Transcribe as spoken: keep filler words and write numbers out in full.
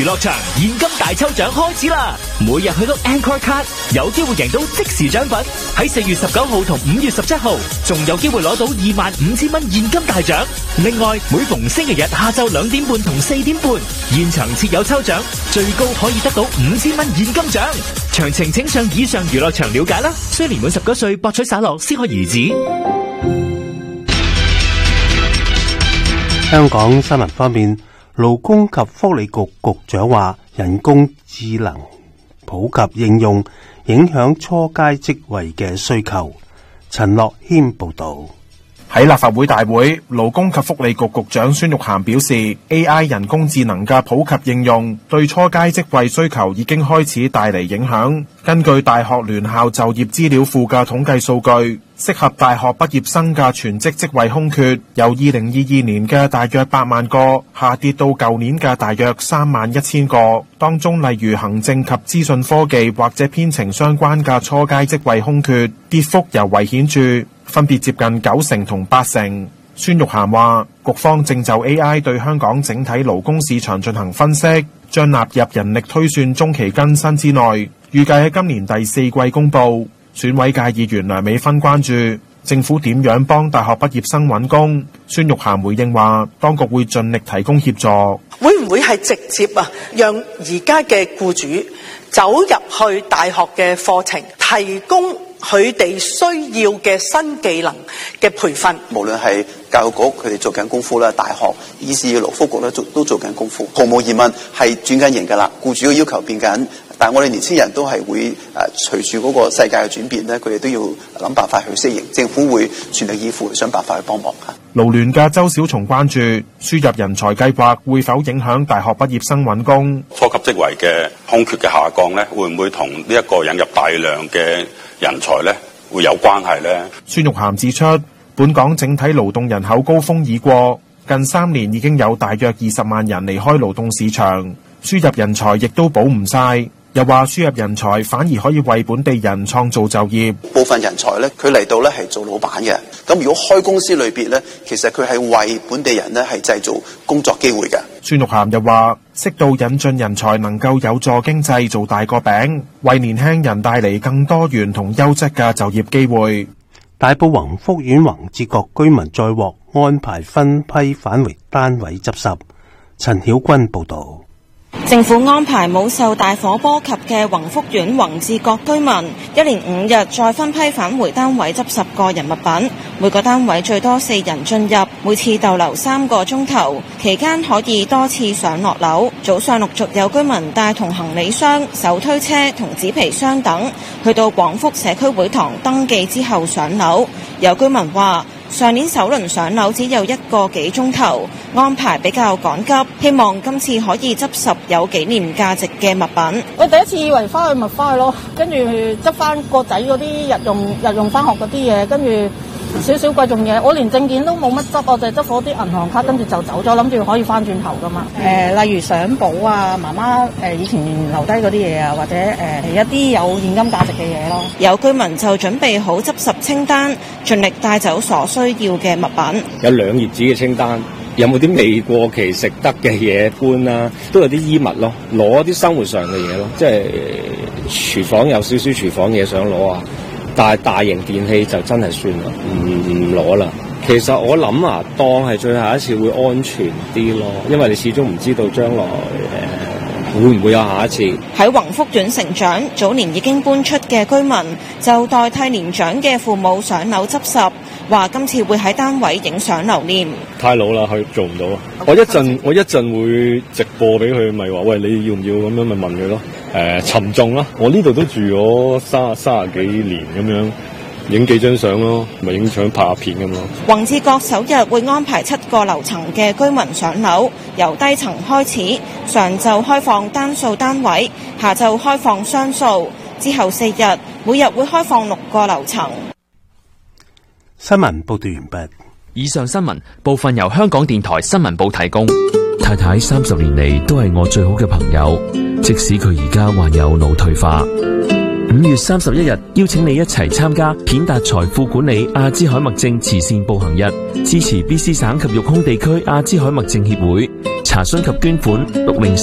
娛樂場現金大抽獎開始啦！每日去到 Anchor Card 有機會贏到即時獎品，喺四月十九號同五月十七號仲有機會攞到二萬五千蚊現金大獎。另外，每逢星期日下晝兩點半同四點半，現場設有抽獎，最高可以得到五千蚊現金獎。詳情請上以上娛樂場了解啦。需年滿十九歲，博取灑落先可兒子。 香港新聞方面，勞工及福利局局長話，人工智能普及應用影響初階職位嘅需求。陳樂謙報道。 喺立法會大會，勞工及福利局局長孫玉菡表示 A I 人工智能嘅普及應用對初階職位需求已經開始帶嚟影響。根據大學聯校就業資料庫嘅統計數據，適合大學畢業生嘅全職職位空缺由二零二二年嘅大約八萬個下跌到舊年嘅大約三萬一千個。當中例如行政及資訊科技或者編程相關嘅初階職位空缺跌幅尤為顯著，分別接近九成同八成。孫玉菡話，局方正就 A I 對香港整體勞工市場進行分析，將納入人力推算中期更新之內，預計喺今年第四季公布。選委界議員梁美芬關注政府點樣幫大學畢業生揾工。孫玉菡回應話，當局會盡力提供協助。 會唔會係直接啊，讓而家嘅僱主走入去大學嘅課程，提供佢哋需要嘅新技能嘅培訓？ 無論係教育局佢哋做緊功夫啦，大學以至勞福局咧都都做緊功夫，毫無疑問係轉緊型㗎啦。僱主嘅要求變緊，但係我哋年輕人都係會誒隨住嗰個世界嘅轉變咧，佢哋都要諗辦法去適應。政府會全力以赴想辦法去幫忙嚇。 勞聯嘅周小松關注輸入人才計劃會否影響大學畢業生揾工？ 初級職位嘅空缺嘅下降咧，會唔會同呢一個引入大量嘅人才咧會有關係咧？ 孫玉菡指出，本港整體勞動人口高峰已過，近三年已經有大約二十萬人離開勞動市場，輸入人才亦都補唔晒。又話輸入人才反而可以為本地人創造就業。 部分人才咧，佢嚟到咧係做老闆嘅。咁如果開公司裏邊咧，其實佢係為本地人咧係製造工作機會嘅。 孫玉菡又話，適度引進人才能夠有助經濟做大個餅，為年輕人帶嚟更多元同優質嘅就業機會。 大埔宏福苑宏志閣居民再獲安排分批返回單位執拾。陳曉君報導。 政府安排冇受大火波及嘅宏福苑宏志閣居民，一連五日再分批返回單位執拾個人物品，每個單位最多四人進入，每次逗留三個鐘頭，期間可以多次上落樓。早上陸續有居民帶同行李箱、手推車同紙皮箱等，去到廣福社區會堂登記之後上樓。有居民話，上年首輪上樓只有一個幾鐘頭，安排比較趕急，希望今次可以執拾有紀念價值嘅物品。 我第一次以為翻去咪翻去咯，跟住執翻個仔嗰啲日用日用翻學嗰啲嘢，跟住少少貴重嘢，我連證件都冇乜執，我就係執咗啲銀行卡，跟住就走咗，諗住可以翻轉頭噶嘛。誒、呃，例如相簿啊，媽媽誒以前留低嗰啲嘢啊，或者誒、呃、一啲有現金價值嘅嘢咯。 有居民就準備好執拾清單，盡力帶走所需要嘅物品。 有兩頁紙嘅清單，有冇啲未過期食得嘅嘢搬啊？都有啲衣物咯，攞啲生活上嘅嘢咯，即係廚房有少少廚房嘢想攞啊。但係大型電器就真係算啦，唔唔攞啦。其實我諗啊，當係最後一次會安全啲咯，因為你始終唔知道將來誒、呃、會唔會有下一次。 喺宏福苑成長，早年已經搬出嘅居民就代替年長嘅父母上樓執拾，話今次會喺單位影相留念。 太老啦，佢做唔到啊！我一陣我一陣會直播俾佢，咪話喂，你要唔要咁樣咪問佢咯。誒、呃、沉重啦！我呢度都住咗三三十幾年咁樣，影幾張相咯，咪影相拍下片咁咯。 宏志閣首日會安排七個樓層嘅居民上樓，由低層開始，上晝開放單數單位，下晝開放雙數，之後四日每日會開放六個樓層。 新聞報道完畢。 以上新聞部分由香港電台新聞部提供。 太太三十年嚟都係我最好嘅朋友，即使佢而家患有腦退化。五月三十一日，邀請你一齊參加片達財富管理阿茲海默症慈善步行日，支持 B C 省及育空地區阿茲海默症協會。查詢及捐款六零